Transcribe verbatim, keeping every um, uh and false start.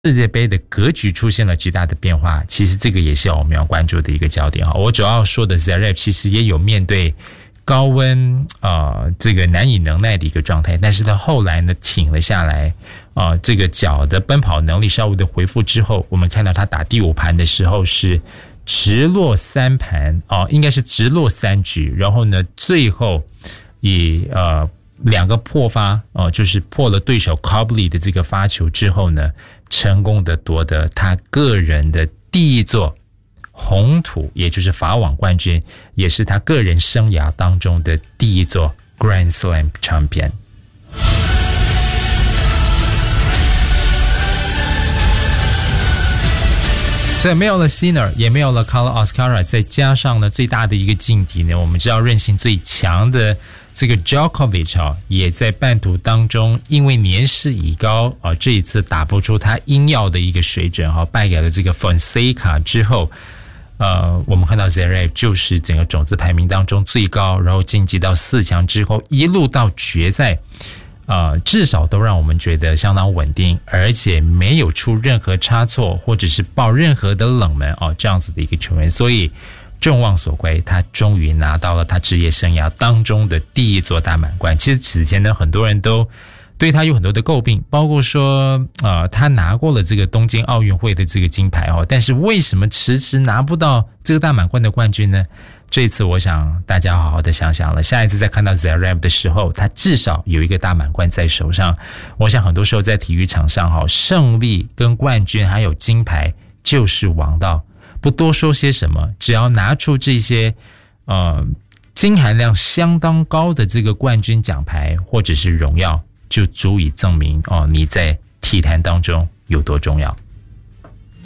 世界杯的格局出现了巨大的变化，其实这个也是我们要关注的一个焦点。我主要说的 Zverev 其实也有面对高温呃这个难以能耐的一个状态，但是他后来呢挺了下来，呃这个脚的奔跑能力稍微的恢复之后，我们看到他打第五盘的时候是直落三盘哦、呃，应该是直落三局，然后呢最后以呃两个破发哦、呃，就是破了对手 Cobley 的这个发球之后呢，成功的夺得他个人的第一座红土，也就是法网冠军，也是他个人生涯当中的第一座 Grand Slam Champion。所以没有了 Sinner， 也没有了 Carlos Alcaraz， 再加上呢最大的一个劲敌呢，我们知道韧性最强的这个 Djokovic 啊，也在半途当中因为年事已高啊，这一次打不出他应要的一个水准哈，败给了这个 Fonseca 之后，呃，我们看到 Zverev 就是整个种子排名当中最高，然后晋级到四强之后，一路到决赛。呃，至少都让我们觉得相当稳定，而且没有出任何差错，或者是爆任何的冷门哦，这样子的一个球员，所以众望所归，他终于拿到了他职业生涯当中的第一座大满贯。其实此前呢，很多人都对他有很多的诟病，包括说，呃，他拿过了这个东京奥运会的这个金牌哦，但是为什么迟迟拿不到这个大满贯的冠军呢？这一次我想大家好好的想想了，下一次再看到 Zverev 的时候，他至少有一个大满贯在手上。我想很多时候在体育场上哈，胜利跟冠军还有金牌就是王道，不多说些什么，只要拿出这些呃金含量相当高的这个冠军奖牌或者是荣耀，就足以证明哦你在体坛当中有多重要。